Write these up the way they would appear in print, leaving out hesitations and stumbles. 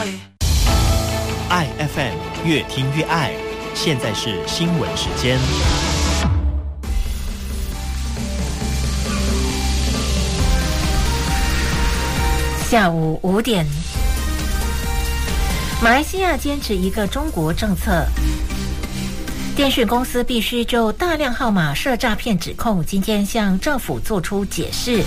爱 FM 越听越爱，现在是新闻时间。 下午5点，马来西亚坚持一个中国政策。电讯公司必须就大量号码涉诈骗指控，今天向政府做出解释。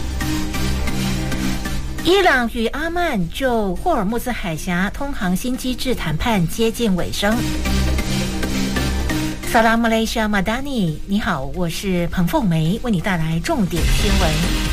伊朗与阿曼就霍尔木兹海峡通航新机制谈判接近尾声。萨拉姆雷西亚马达尼，你好，我是彭凤梅，为你带来重点新闻。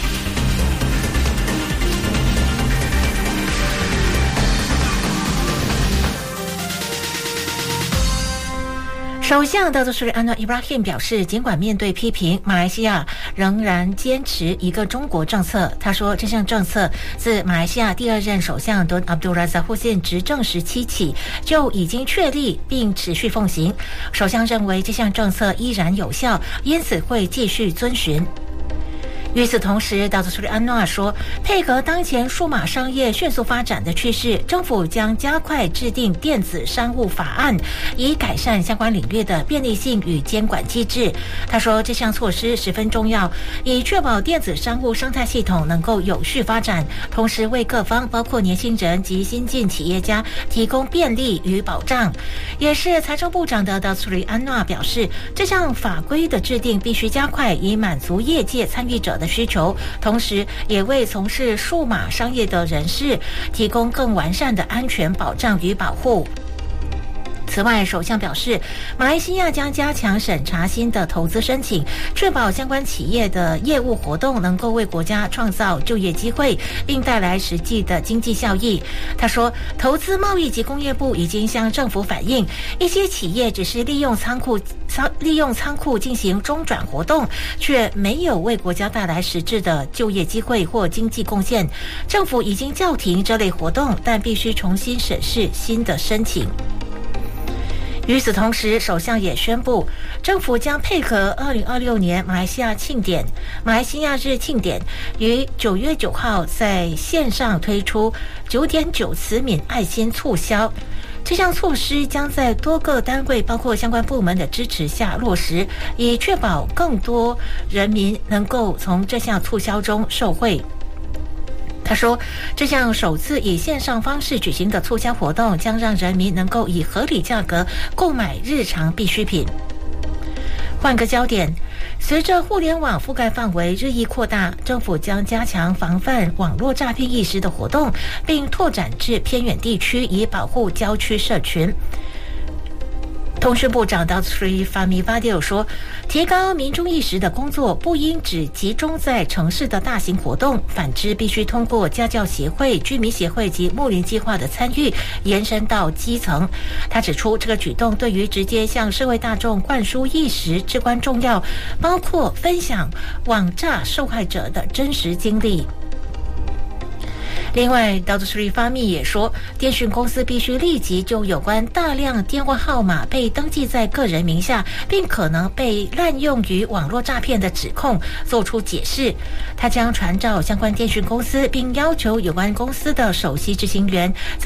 首相达佐斯里安诺伊布拉辛表示，尽管面对批评，马来西亚仍然坚持一个中国政策。他说，这项政策自马来西亚第二任首相敦阿卜杜拉萨忽辛执政时期起就已经确立并持续奉行。首相认为这项政策依然有效，因此会继续遵循。与此同时，达佐斯里安诺说，配合当前数码商业迅速发展的趋势，政府将加快制定电子商务法案，以改善相关领域的便利性与监管机制。他说，这项措施十分重要，以确保电子商务生态系统能够有序发展，同时为各方包括年轻人及新进企业家提供便利与保障。也是财政部长的达佐斯里安诺表示，这项法规的制定必须加快，以满足业界参与者的需求，同时也为从事数码商业的人士提供更完善的安全保障与保护。此外，首相表示，马来西亚将加强审查新的投资申请，确保相关企业的业务活动能够为国家创造就业机会，并带来实际的经济效益。他说，投资贸易及工业部已经向政府反映，一些企业只是利用仓库进行中转活动，却没有为国家带来实质的就业机会或经济贡献。政府已经叫停这类活动，但必须重新审视新的申请。与此同时，首相也宣布，政府将配合2026年马来西亚日庆典，于9月9号在线上推出9.9慈悯爱心促销。这项措施将在多个单位包括相关部门的支持下落实，以确保更多人民能够从这项促销中受惠。他说，这项首次以线上方式举行的促销活动将让人民能够以合理价格购买日常必需品。换个焦点，随着互联网覆盖范围日益扩大，政府将加强防范网络诈骗意识的活动，并拓展至偏远地区，以保护郊区社群。通讯部长达斯里法米瓦迪尔说，提高民众意识的工作不应只集中在城市的大型活动，反之必须通过家教协会、居民协会及睦邻计划的参与，延伸到基层。他指出，这个举动对于直接向社会大众灌输意识至关重要，包括分享网诈受害者的真实经历。另外，达佐斯里法米也说，电讯公司必须立即就有关大量电话号码被登记在个人名下，并可能被滥用于网络诈骗的指控做出解释。他将传召相关电讯公司，并要求有关公司的首席执行员